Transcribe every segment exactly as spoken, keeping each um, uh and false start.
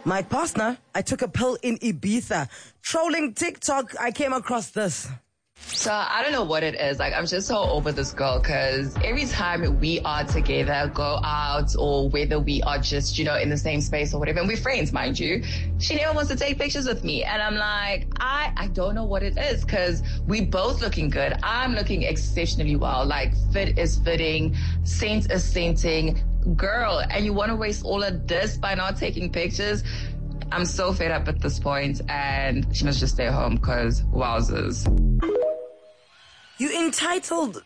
My partner, I took a pill in Ibiza. Trolling TikTok, I came across this. So I don't know what it is. Like, I'm just so over this girl because every time we are together, go out, or whether we are just, you know, in the same space or whatever, and we're friends, mind you, she never wants to take pictures with me. And I'm like, I, I don't know what it is because we both looking good. I'm looking exceptionally well. Like, fit is fitting, scent is scenting. Girl, and you want to waste all of this by not taking pictures? I'm so fed up at this point, and she must just stay home because wowzers. You entitled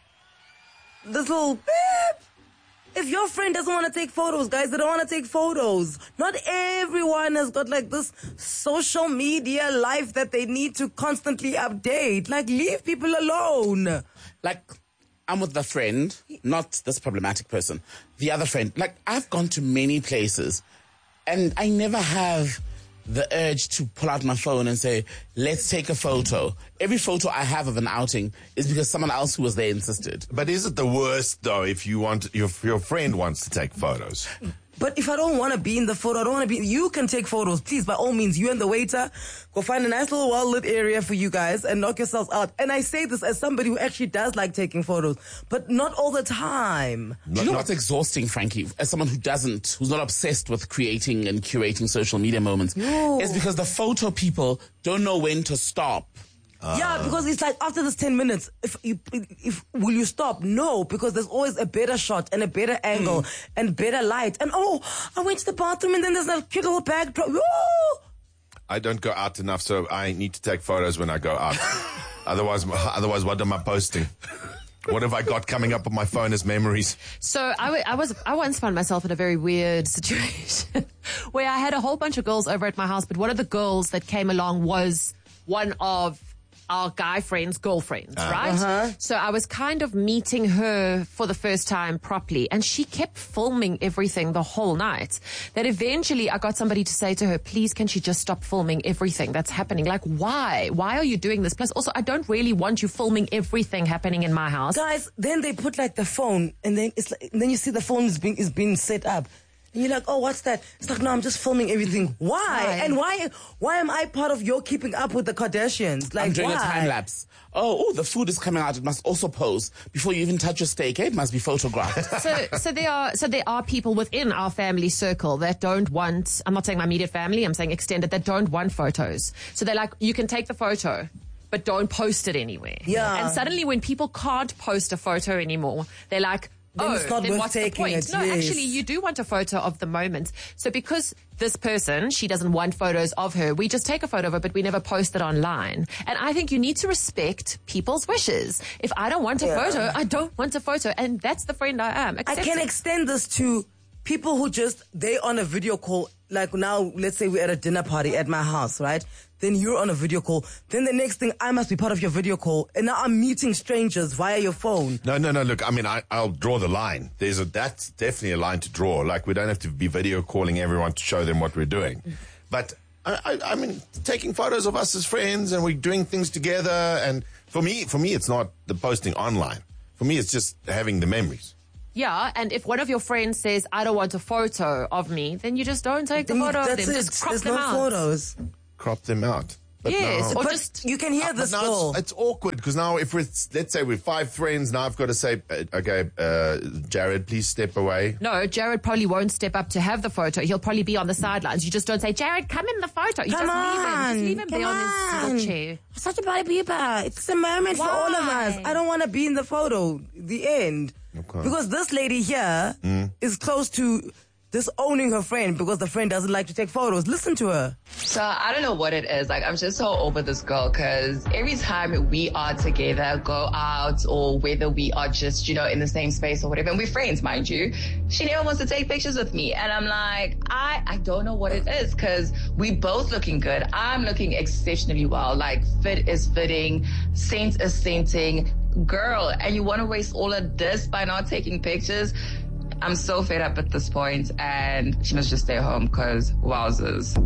this little beep. If your friend doesn't want to take photos, guys, they don't want to take photos. Not everyone has got like this social media life that they need to constantly update. Like, leave people alone. Like, I'm with the friend, not this problematic person. The other friend. Like, I've gone to many places and I never have the urge to pull out my phone and say, let's take a photo. Every photo I have of an outing is because someone else who was there insisted. But is it the worst, though, if you want, if your friend wants to take photos? But if I don't want to be in the photo, I don't want to be... You can take photos. Please, by all means, you and the waiter, go find a nice little well-lit area for you guys and knock yourselves out. And I say this as somebody who actually does like taking photos, but not all the time. Do you know what's exhausting, Frankie, as someone who doesn't, who's not obsessed with creating and curating social media moments? No. Is because the photo people don't know when to stop. Uh. Yeah, because it's like after this ten minutes, if you, if will you stop? No, because there's always a better shot and a better angle mm. and better light. And oh, I went to the bathroom and then there's that cute little bag. Pro- oh! I don't go out enough, so I need to take photos when I go out. otherwise, otherwise, what am I posting? What have I got coming up on my phone as memories? So I, w- I was I once found myself in a very weird situation where I had a whole bunch of girls over at my house, but one of the girls that came along was one of our guy friends' girlfriends, uh, right? Uh-huh. So I was kind of meeting her for the first time properly, and she kept filming everything the whole night. That eventually I got somebody to say to her, please, can she just stop filming everything that's happening? Like, why? Why are you doing this? Plus, also, I don't really want you filming everything happening in my house. Guys, then they put like the phone, and then it's like, and then you see the phone is being, is being set up. And you're like, oh, what's that? It's like, no, I'm just filming everything. Why? why? And why Why am I part of your keeping up with the Kardashians? Like, I'm doing why? a time lapse. Oh, oh, the food is coming out. It must also pose. Before you even touch your steak, it must be photographed. so, so there are, so there are people within our family circle that don't want, I'm not saying my immediate family, I'm saying extended, that don't want photos. So they're like, you can take the photo, but don't post it anywhere. Yeah. And suddenly when people can't post a photo anymore, they're like, Then oh, it's not then worth what's the taking point? it, No, yes. actually, you do want a photo of the moment. So because this person, she doesn't want photos of her, we just take a photo of her, but we never post it online. And I think you need to respect people's wishes. If I don't want a Yeah. photo, I don't want a photo. And that's the friend I am. I Accept can it. extend this to people who just, they on a video call, like now, let's say we're at a dinner party at my house, right? Then you're on a video call. Then the next thing, I must be part of your video call. And now I'm meeting strangers via your phone. No, no, no. Look, I mean, I, I'll draw the line. There's a, that's definitely a line to draw. Like, we don't have to be video calling everyone to show them what we're doing. But I, I, I mean, taking photos of us as friends and we're doing things together. And for me, for me, it's not the posting online. For me, it's just having the memories. Yeah, and if one of your friends says, I don't want a photo of me, then you just don't take the Then photo of that's them. it. Just crop There's them no out. photos. Crop them out. But Yes, no. or But just... you can hear Uh, this but now girl. it's, it's awkward because now if we're, let's say we're five friends, now I've got to say, uh, okay, uh, Jared, please step away. No, Jared probably won't step up to have the photo. He'll probably be on the sidelines. You just don't say, Jared, come in the photo. You Come just on. leave him. Just leave him Come there on his on. little chair. Such a bad people. It's a moment for all of us. Why? I don't want to be in the photo. The end. Okay. Because this lady here Mm. is close to disowning her friend because the friend doesn't like to take photos. Listen to her. So I don't know what it is. Like, I'm just so over this girl because every time we are together, go out, or whether we are just, you know, in the same space or whatever, and we're friends, mind you, she never wants to take pictures with me. And I'm like, I, I don't know what it is because we both looking good. I'm looking exceptionally well. Like, fit is fitting, scent is scenting. Girl, and you want to waste all of this by not taking pictures? I'm so fed up at this point, and she must just stay home because wowzers.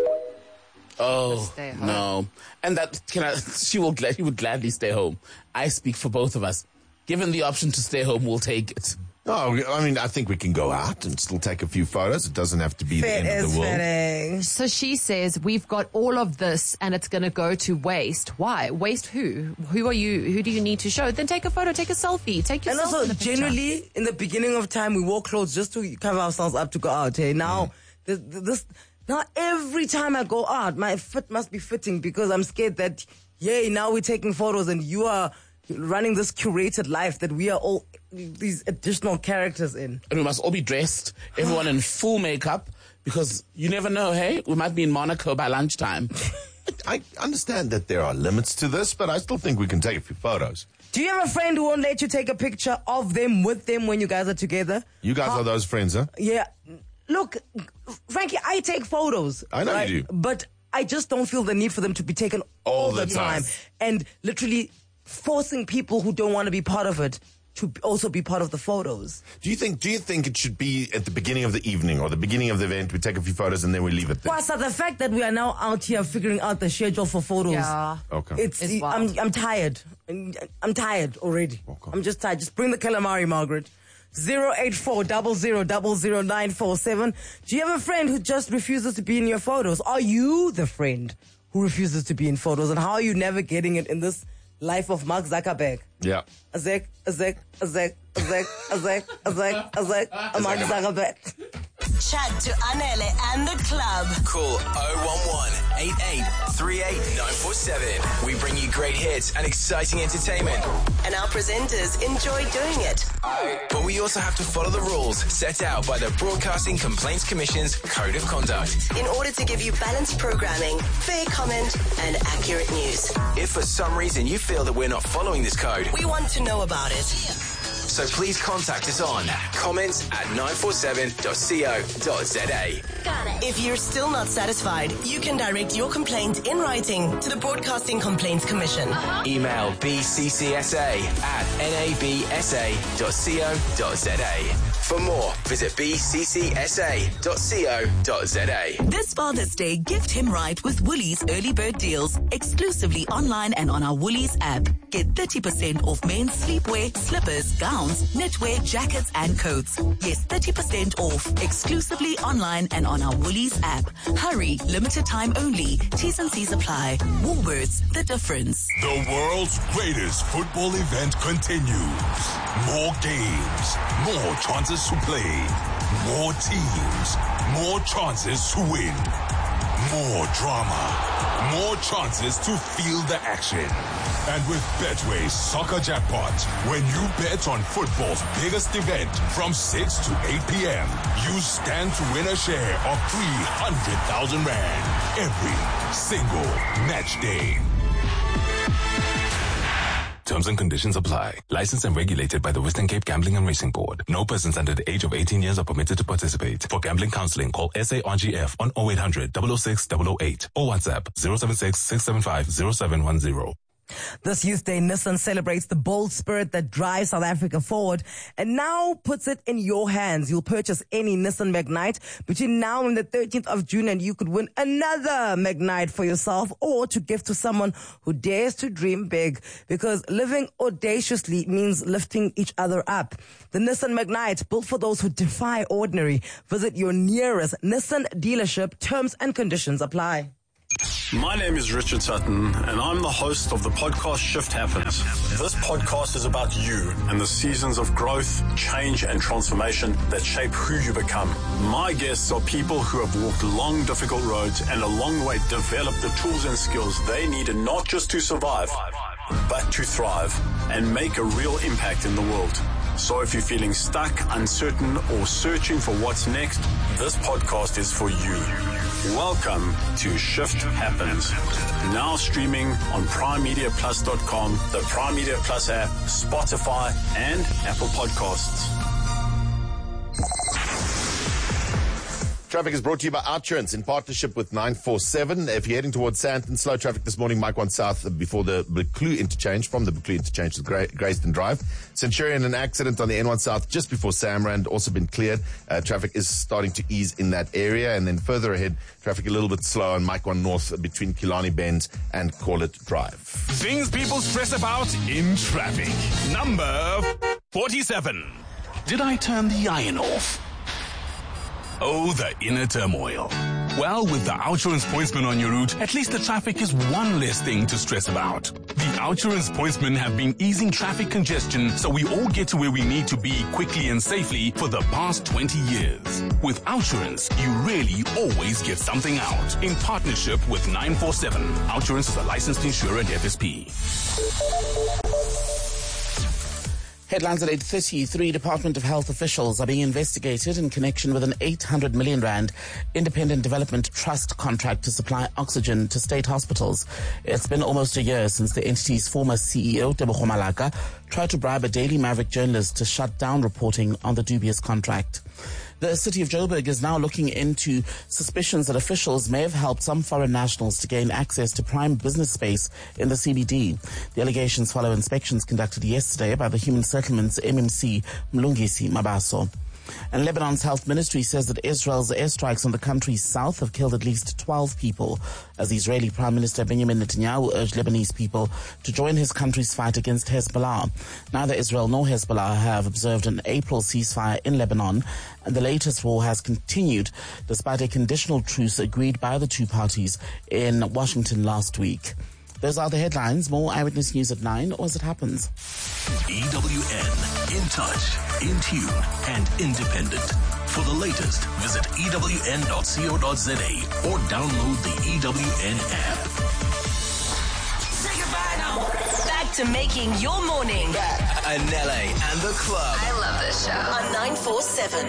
Oh, Stay home. no. And that, can I, she will, glad, he would gladly stay home. I speak for both of us. Given the option to stay home, we'll take it. Oh, I mean, I think we can go out and still take a few photos. It doesn't have to be the Fit end of is the world. fitting. So she says, we've got all of this and it's going to go to waste. Why? Waste who? Who are you? Who do you need to show? Then take a photo, take a selfie, take And yourself also, in the picture. generally, in the beginning of time, we wore clothes just to cover ourselves up to go out. Hey, now, this, this, now every time I go out, my fit must be fitting because I'm scared that, yay, now we're taking photos and you are running this curated life that we are all these additional characters in. And we must all be dressed, everyone in full makeup, because you never know, hey? We might be in Monaco by lunchtime. I understand that there are limits to this, but I still think we can take a few photos. Do you have a friend who won't let you take a picture of them, with them, when you guys are together? You guys How- are those friends, huh? Yeah. Look, Frankie, I take photos. I know you do. But I just don't feel the need for them to be taken all, All the, the time. time. And literally forcing people who don't want to be part of it to also be part of the photos. Do you think? Do you think it should be at the beginning of the evening or the beginning of the event? We take a few photos and then we leave it there. Plus, the fact that we are now out here figuring out the schedule for photos. Yeah. Okay. It's, It's I'm, wild. I'm tired. I'm tired already. Okay. I'm just tired. Just bring the calamari, Margaret. zero eight four zero zero zero zero nine four seven. Do you have a friend who just refuses to be in your photos? Are you the friend who refuses to be in photos? And how are you navigating it in this life of Mark Zuckerberg? Yeah. Azek, Azek, Azek, Azek, Azek, Azek, Azek, Mark Zuckerberg. Chat to Anele and the club. Call oh one one, eight eight three eight, nine four seven. We bring you great hits and exciting entertainment. And our presenters enjoy doing it. But we also have to follow the rules set out by the Broadcasting Complaints Commission's Code of Conduct. In order to give you balanced programming, fair comment, and accurate news. If for some reason you feel that we're not following this code, We want to know about it. so please contact us on comments at nine four seven dot co dot za. If you're still not satisfied, you can direct your complaint in writing to the Broadcasting Complaints Commission. Email b c c s a at n a b s a dot co dot za. For more, visit b c c s a dot co dot za. This Father's Day, gift him right with Woolies early bird deals, exclusively online and on our Woolies app. Get thirty percent off men's sleepwear, slippers, gowns, knitwear, jackets and coats. Yes, thirty percent off, exclusively online and on our Woolies app. Hurry, limited time only. T's and C's apply. Woolworths, the difference. The world's greatest football event continues. More games, more chances to play, more teams, more chances to win, more drama, more chances to feel the action. And with Betway's Soccer Jackpot, when you bet on football's biggest event from six to eight p.m., you stand to win a share of three hundred thousand rand every single match day. Terms and conditions apply. Licensed and regulated by the Western Cape Gambling and Racing Board. No persons under the age of eighteen years are permitted to participate. For gambling counseling, call S A R G F on oh eight hundred, double oh six, double oh eight or WhatsApp zero seven six, six seven five, zero seven one zero. This Youth Day, Nissan celebrates the bold spirit that drives South Africa forward and now puts it in your hands. You'll purchase any Nissan Magnite between now and the thirteenth of June and you could win another Magnite for yourself or to gift to someone who dares to dream big, because living audaciously means lifting each other up. The Nissan Magnite, built for those who defy ordinary. Visit your nearest Nissan dealership. Terms and conditions apply. My name is Richard Sutton, and I'm the host of the podcast Shift Happens. This podcast is about you and the seasons of growth, change, and transformation that shape who you become. My guests are people who have walked long, difficult roads and along the way developed the tools and skills they needed not just to survive, but to thrive and make a real impact in the world. So if you're feeling stuck, uncertain, or searching for what's next, this podcast is for you. Welcome to Shift Happens. Now streaming on prime media plus dot com, the Prime Media Plus app, Spotify, and Apple Podcasts. Traffic is brought to you by Outsurance in partnership with nine four seven. If you're heading towards Sandton, slow traffic this morning, Mike one South before the Buccleuch interchange, from the Buccleuch interchange to Grey- Greyston Drive. Centurion, an accident on the N one South just before Samrand, also been cleared. Uh, traffic is starting to ease in that area. And then further ahead, traffic a little bit slow on Mike one North between Killarney Bends and Corlett Drive. Things people stress about in traffic. Number forty-seven. Did I turn the iron off? Oh, the inner turmoil. Well, with the Outsurance Pointsman on your route, at least the traffic is one less thing to stress about. The Outsurance Pointsmen have been easing traffic congestion so we all get to where we need to be quickly and safely for the past twenty years. With Outsurance, you really always get something out. In partnership with nine four seven. Outsurance is a licensed insurer and F S P. Headlines at eight thirty. Three Department of Health officials are being investigated in connection with an eight hundred million rand independent development trust contract to supply oxygen to state hospitals. It's been almost a year since the entity's former C E O, Tebogo Malaka, tried to bribe a Daily Maverick journalist to shut down reporting on the dubious contract. The city of Joburg is now looking into suspicions that officials may have helped some foreign nationals to gain access to prime business space in the C B D. The allegations follow inspections conducted yesterday by the Human Settlements M M C Mlungisi Mabaso. And Lebanon's health ministry says that Israel's airstrikes on the country's south have killed at least twelve people, as Israeli Prime Minister Benjamin Netanyahu urged Lebanese people to join his country's fight against Hezbollah. Neither Israel nor Hezbollah have observed an April ceasefire in Lebanon, and the latest war has continued despite a conditional truce agreed by the two parties in Washington last week. Those are the headlines. More Eyewitness News at nine, or as it happens. E W N, in touch, in tune, and independent. For the latest, visit E W N dot co dot za or download the E W N app. Say goodbye now. Back to making your morning. Anele and the club. I love this show. On nine four seven.